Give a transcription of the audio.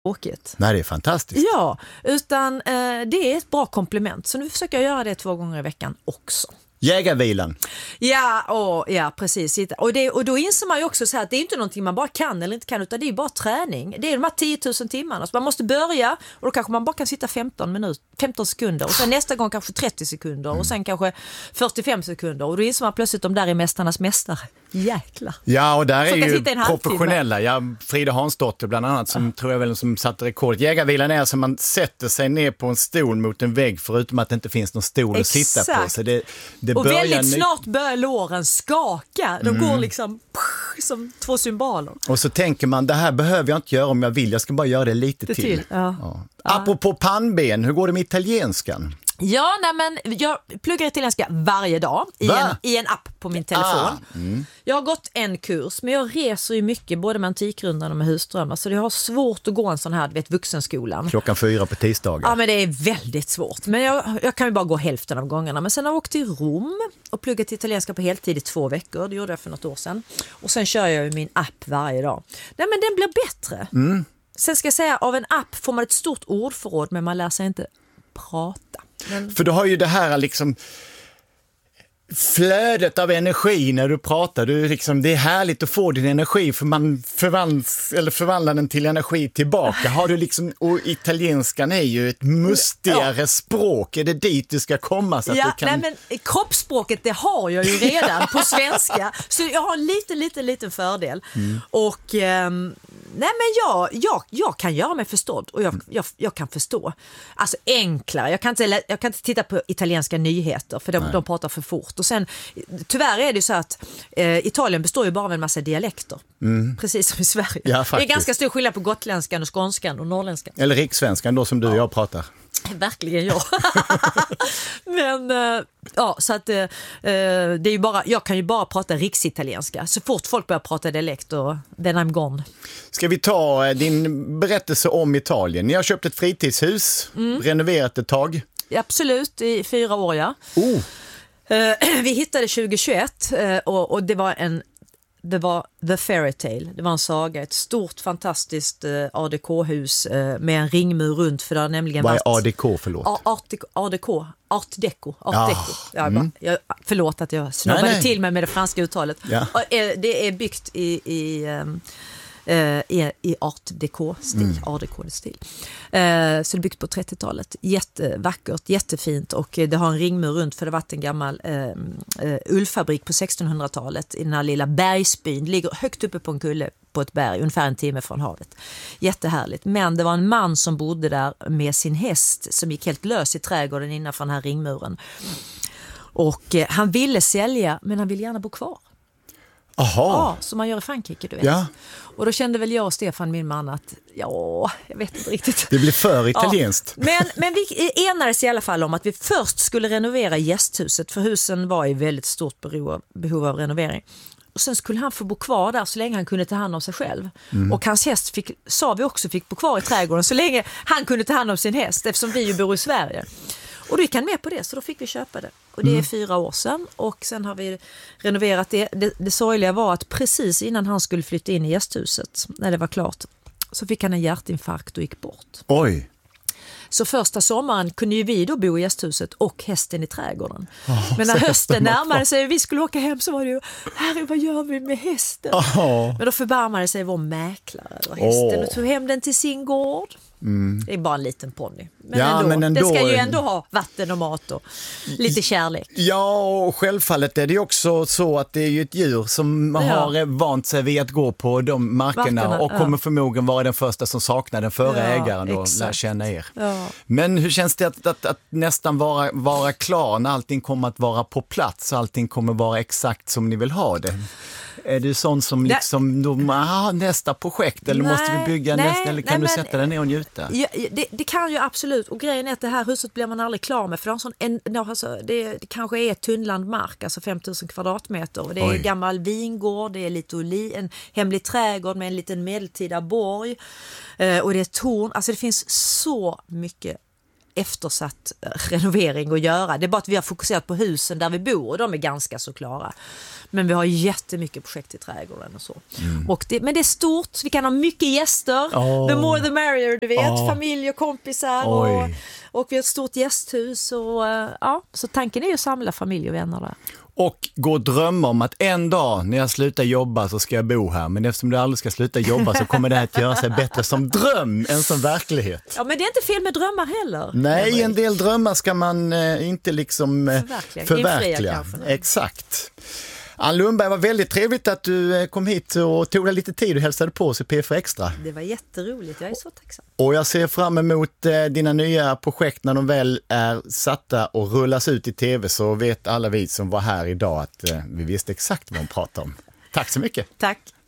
tråkigt. Nej, det är fantastiskt. Ja, utan det är ett bra komplement. Så nu försöker jag göra det 2 gånger i veckan också. Jägarvilan. Ja, precis. Och då inser man ju också så här att det är inte någonting man bara kan eller inte kan, utan det är bara träning. Det är de här 10 000 timmarna. Så man måste börja och då kanske man bara kan sitta 15 sekunder och sen nästa gång kanske 30 sekunder och sen kanske 45 sekunder och då inser man plötsligt de där är mästarnas mästare. Jäklar. Ja, och där är ju professionella. Ja, Frida Hansdotter bland annat som tror jag väl som satte rekord. Jägarvilan är som man sätter sig ner på en stol mot en vägg förutom att det inte finns någon stol att sitta på. Så det och väldigt snart börjar låren skaka. De går liksom som 2 symboler. Och så tänker man, det här behöver jag inte göra om jag vill. Jag ska bara göra det lite till. Ja. Apropå pannben, hur går det med italienskan? Ja, men jag pluggar italienska varje dag i en app på min telefon. Jag har gått en kurs, men jag reser ju mycket både med Antikrundan och med Husdrömmar, så det har svårt att gå en sån här, vuxenskolan. 4:00 på tisdagar. Ja, men det är väldigt svårt. Men jag kan ju bara gå hälften av gångerna. Men sen har jag åkt till Rom och pluggat italienska på heltid i 2 veckor. Det gjorde jag för något år sedan. Och sen kör jag ju min app varje dag. Nej, men den blir bättre. Sen ska jag säga, av en app får man ett stort ordförråd, men man lär sig inte prata. För du har ju det här liksom flödet av energi när du pratar. Det är härligt att få din energi för man förvandlar den till energi tillbaka. Har du liksom, och italienskan är ju ett mustigare språk. Är det dit du ska komma? Så att du kan... nej, men kroppsspråket det har jag ju redan på svenska. Så jag har en liten fördel. Och nej, men jag kan göra mig förstådd och jag kan förstå. Alltså enklare. Jag kan inte titta på italienska nyheter för de pratar för fort. Och sen, tyvärr är det så att Italien består ju bara av en massa dialekter. Precis som i Sverige. Ja, det är ganska stor skillnad på gotländskan och skånskan och norrländskan. Eller rikssvenskan då som du och jag pratar. Verkligen ja. Men så att det är ju bara, jag kan ju bara prata riksitalienska. Så fort folk börjar prata dialekt och then I'm gone. Ska vi ta din berättelse om Italien? Ni har köpt ett fritidshus, renoverat ett tag. Absolut, i 4 år ja. Vi hittade 2021 och det var The Fairy Tale. Det var en saga, ett stort fantastiskt ADK-hus med en ringmur runt för det har nämligen varit... Vad är ADK, förlåt? Art Deco. Förlåt att jag snobbade till mig med det franska uttalet. Ja. Det är byggt i art deco-stil, art deco-stil. Så det är byggt på 30-talet. Jättevackert, jättefint och det har en ringmur runt för det har varit en gammal ullfabrik på 1600-talet i den här lilla bergsbyn. Det ligger högt uppe på en kulle på ett berg, ungefär 1 timme från havet. Jättehärligt. Men det var en man som bodde där med sin häst som gick helt lös i trädgården innanför den här ringmuren. Och han ville sälja, men han ville gärna bo kvar. Aha. Ja, som man gör i Frankrike, du vet. Ja. Och då kände väl jag och Stefan, min man, att jag vet inte riktigt. Det blir för italienskt. Ja. Men vi enades i alla fall om att vi först skulle renovera gästhuset, för husen var i väldigt stort behov av renovering. Och sen skulle han få bo kvar där så länge han kunde ta hand om sig själv. Och hans häst fick bo kvar i trädgården så länge han kunde ta hand om sin häst, eftersom vi ju bor i Sverige. Och då gick han med på det, så då fick vi köpa det. Och det är 4 år sedan och sen har vi renoverat det. Det sorgliga var att precis innan han skulle flytta in i gästhuset, när det var klart, så fick han en hjärtinfarkt och gick bort. Oj! Så första sommaren kunde ju vi då bo i gästhuset och hästen i trädgården. Men när hösten närmade sig och vi skulle åka hem så var det ju, Harry, vad gör vi med hästen? Men då förbarmade sig vår mäklare över hästen och tog hem den till sin gård. Det är bara en liten ponny. Men ändå, det ska ju ändå ha vatten och mat och lite kärlek. Ja, och självfallet är det också så att det är ju ett djur som har vant sig vid att gå på de markerna och kommer förmodligen vara den första som saknar den förra ägaren och lär känna er. Ja. Men hur känns det att nästan vara klar när allting kommer att vara på plats, allting kommer vara exakt som ni vill ha det? Är det sånt som liksom nästa projekt eller måste vi bygga nästa eller kan du sätta den ner och njuta? Ja, det kan ju absolut, och grejen är att det här huset blir man aldrig klar med, för det kanske är tunnland mark, alltså 5000 kvadratmeter och det är gammal vingård, det är lite en hemlig trädgård med en liten medeltida borg och det är torn, alltså det finns så mycket eftersatt renovering att göra. Det är bara att vi har fokuserat på husen där vi bor och de är ganska så klara. Men vi har jättemycket projekt i trädgården och så. Men det är stort, vi kan ha mycket gäster. The more the merrier, du vet. Familj och kompisar och vi har ett stort gästhus. Och, så tanken är ju att samla familj och vänner där. Och gå och drömma om att en dag när jag slutar jobba så ska jag bo här. Men eftersom du aldrig ska sluta jobba så kommer det här att göra sig bättre som dröm än som verklighet. Ja, men det är inte fel med drömmar heller. Nej, en del drömmar ska man inte liksom förverkliga. Exakt. Ann Lundberg, var väldigt trevligt att du kom hit och tog dig lite tid och hälsade på oss i P4 Extra. Det var jätteroligt, jag är så tacksam. Och jag ser fram emot dina nya projekt när de väl är satta och rullas ut i tv, så vet alla vi som var här idag att vi visste exakt vad de pratade om. Tack så mycket. Tack.